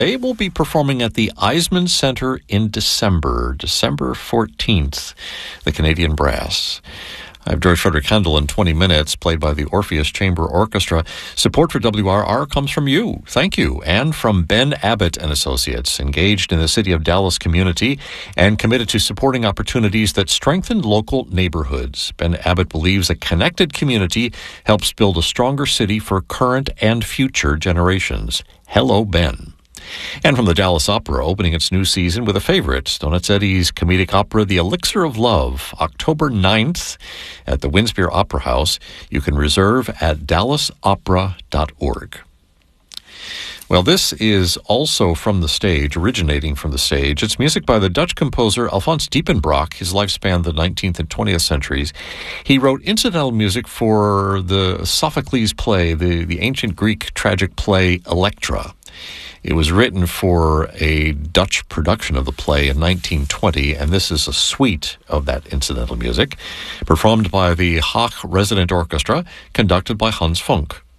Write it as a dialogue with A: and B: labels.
A: They will be performing at the Eisman Center in December 14th, the Canadian Brass. I have George Frederick Handel in 20 minutes, played by the Orpheus Chamber Orchestra. Support for WRR comes from you. Thank you. And from Ben Abbott and Associates, engaged in the City of Dallas community and committed to supporting opportunities that strengthen local neighborhoods. Ben Abbott believes a connected community helps build a stronger city for current and future generations. Hello, Ben. And from the Dallas Opera, opening its new season with a favorite, Donizetti's comedic opera, The Elixir of Love, October 9th at the Winspear Opera House. You can reserve at dallasopera.org. Well, this is also from the stage, originating from the stage. It's music by the Dutch composer Alphonse Diepenbrock. His lifespan the 19th and 20th centuries. He wrote incidental music for the Sophocles play, the ancient Greek tragic play Electra. It was written for a Dutch production of the play in 1920, and this is a suite of that incidental music, performed by the Haag Resident Orchestra, conducted by Hans Funk.